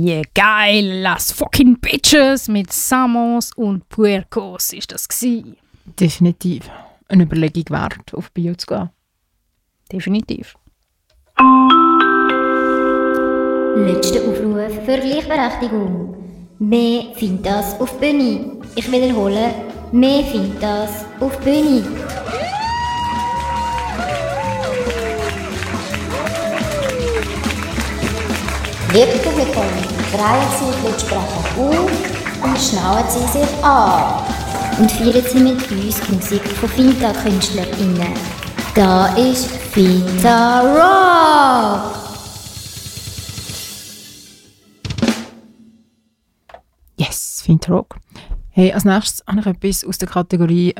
Yeah, geil, las fucking bitches mit Samos und Puercos ist das gsi. Definitiv. Eine Überlegung wert, auf Bio zu gehen. Definitiv. Letzter Aufruf für Gleichberechtigung. Mehr findet das auf Bühne. Ich wiederhole, mehr findet das auf Bühne. Liebe Publikum, drehen Sie die Lautsprecher auf und schnallen Sie sich an. Und feiern Sie mit uns die Musik von Finta-KünstlerInnen. Da ist Finta Rock! Yes, Finta Rock. Hey, als nächstes habe ich etwas aus der Kategorie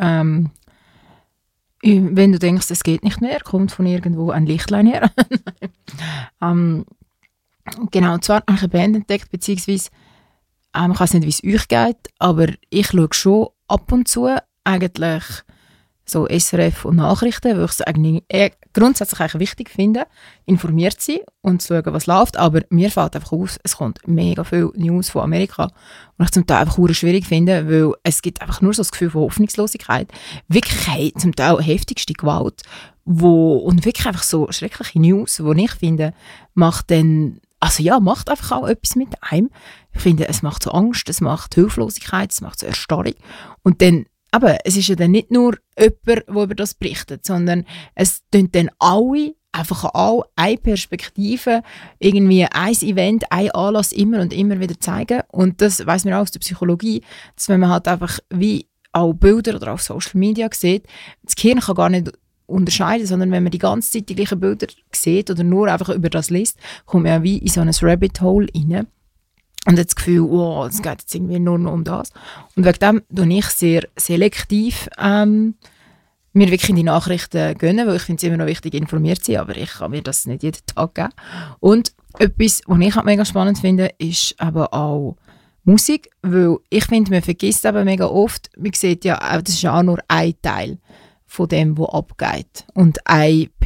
wenn du denkst, es geht nicht mehr, kommt von irgendwo ein Lichtlein her. Genau, und zwar habe ich eine Band entdeckt, beziehungsweise ich weiß nicht, wie es euch geht, aber ich schaue schon ab und zu eigentlich so SRF und Nachrichten, weil ich es eigentlich grundsätzlich eigentlich wichtig finde, informiert zu sein und zu schauen, was läuft, aber mir fällt einfach auf, es kommt mega viel News von Amerika und ich zum Teil einfach schwierig finde, weil es gibt einfach nur so das Gefühl von Hoffnungslosigkeit, wirklich zum Teil heftigste Gewalt, und wirklich einfach so schreckliche News, wo ich finde, macht einfach auch etwas mit einem. Ich finde, es macht so Angst, es macht Hilflosigkeit, es macht so Erstarrung. Und dann, aber es ist ja dann nicht nur jemand, der über das berichtet, sondern es tun dann alle, einfach alle eine Perspektive, irgendwie ein Event, ein Anlass immer und immer wieder zeigen. Und das weiss man auch aus der Psychologie, dass wenn man halt einfach wie auch Bilder oder auf Social Media sieht, das Gehirn kann gar nicht unterscheiden, sondern wenn man die ganze Zeit die gleichen Bilder sieht oder nur einfach über das liest, kommt man ja wie in so ein Rabbit Hole rein und hat das Gefühl, es geht jetzt irgendwie nur noch um das. Und wegen dem tue ich sehr selektiv mir wirklich die Nachrichten gönnen, weil ich finde es immer noch wichtig, informiert zu sein, aber ich kann mir das nicht jeden Tag geben. Und etwas, was ich auch mega spannend finde, ist aber auch Musik, weil ich finde, man vergisst eben mega oft, man sieht ja, das ist ja auch nur ein Teil von dem, was abgeht. Und eine